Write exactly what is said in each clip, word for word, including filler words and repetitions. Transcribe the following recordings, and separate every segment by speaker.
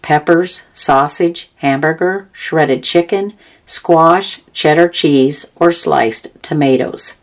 Speaker 1: peppers, sausage, hamburger, shredded chicken, squash, cheddar cheese, or sliced tomatoes.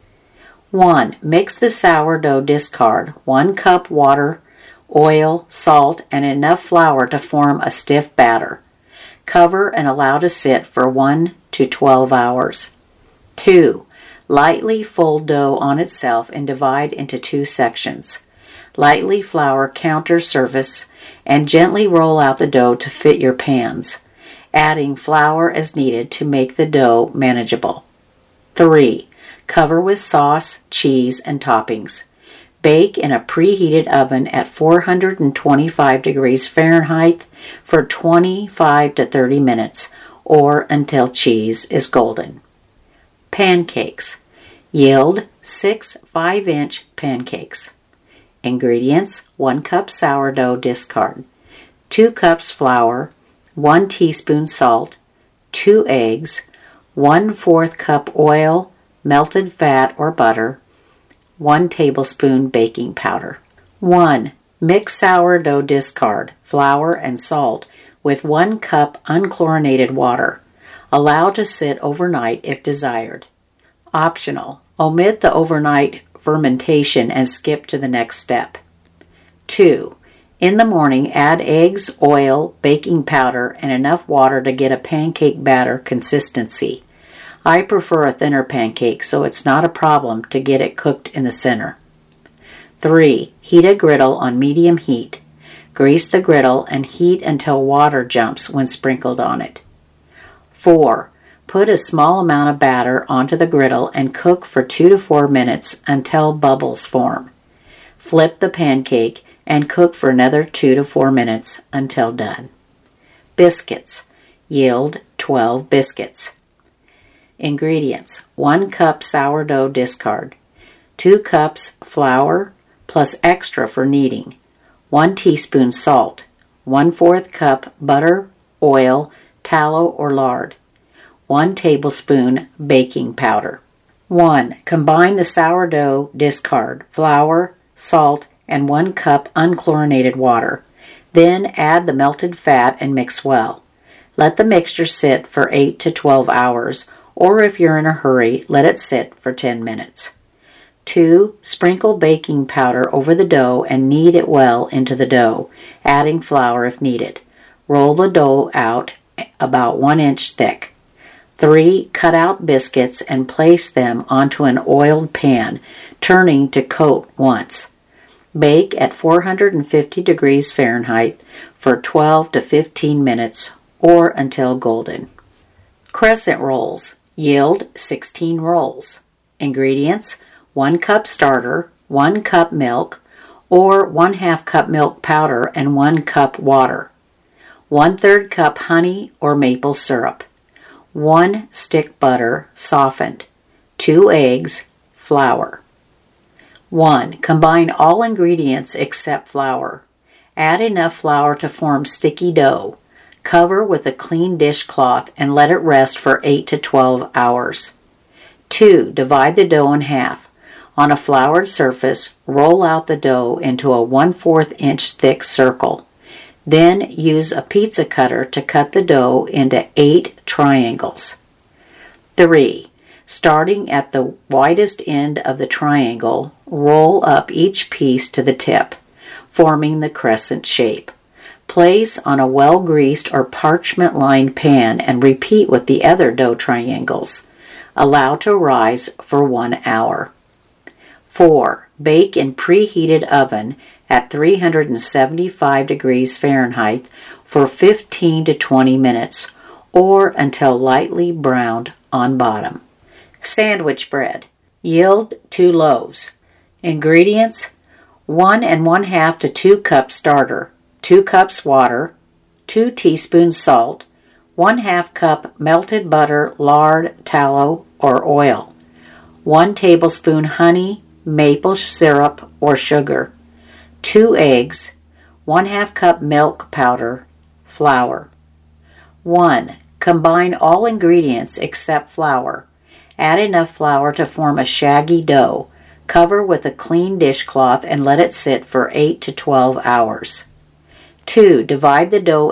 Speaker 1: one. Mix the sourdough discard, one cup water, oil, salt, and enough flour to form a stiff batter. Cover and allow to sit for one to twelve hours. two. Lightly fold dough on itself and divide into two sections. Lightly flour counter surface and gently roll out the dough to fit your pans, adding flour as needed to make the dough manageable. three. Cover with sauce, cheese, and toppings. Bake in a preheated oven at four hundred twenty-five degrees Fahrenheit for twenty-five to thirty minutes or until cheese is golden. Pancakes. Yield six five-inch pancakes. Ingredients: one cup sourdough discard, two cups flour, one teaspoon salt, two eggs, one fourth cup oil, melted fat or butter, one tablespoon baking powder. one. Mix sourdough discard, flour, and salt with one cup unchlorinated water. Allow to sit overnight if desired. Optional. Omit the overnight fermentation and skip to the next step. two. In the morning, add eggs, oil, baking powder, and enough water to get a pancake batter consistency. I prefer a thinner pancake, so it's not a problem to get it cooked in the center. three. Heat a griddle on medium heat. Grease the griddle and heat until water jumps when sprinkled on it. four. Put a small amount of batter onto the griddle and cook for two to four minutes until bubbles form. Flip the pancake and cook for another two to four minutes until done. Biscuits. Yield twelve biscuits. Ingredients: one cup sourdough discard, two cups flour plus extra for kneading, one teaspoon salt, one fourth cup butter, oil, tallow or lard, one tablespoon baking powder. one. Combine the sourdough discard, flour, salt, and one cup unchlorinated water. Then add the melted fat and mix well. Let the mixture sit for eight to twelve hours, or if you're in a hurry, let it sit for ten minutes. two. Sprinkle baking powder over the dough and knead it well into the dough, adding flour if needed. Roll the dough out about one inch thick. three. Cut out biscuits and place them onto an oiled pan, turning to coat once. Bake at four hundred fifty degrees Fahrenheit for twelve to fifteen minutes or until golden. Crescent rolls. Yield sixteen rolls. Ingredients: one cup starter, one cup milk, or one half cup milk powder and one cup water, one third cup honey or maple syrup, one stick butter softened, two eggs, flour. one. Combine all ingredients except flour. Add enough flour to form sticky dough. Cover with a clean dishcloth and let it rest for eight to twelve hours. two. Divide the dough in half. On a floured surface, roll out the dough into a one fourth inch thick circle. Then use a pizza cutter to cut the dough into eight triangles. three. Starting at the widest end of the triangle, roll up each piece to the tip, forming the crescent shape. Place on a well-greased or parchment-lined pan and repeat with the other dough triangles. Allow to rise for one hour. four. Bake in preheated oven at three hundred seventy-five degrees Fahrenheit for fifteen to twenty minutes or until lightly browned on bottom. Sandwich bread. Yield two loaves. Ingredients: one and one half to two cups starter, two cups water, two teaspoons salt, one half cup melted butter, lard, tallow, or oil, one tablespoon honey, maple syrup, or sugar, two eggs, one half cup milk powder, flour. one. Combine all ingredients except flour. Add enough flour to form a shaggy dough. Cover with a clean dishcloth and let it sit for eight to twelve hours. two. Divide the dough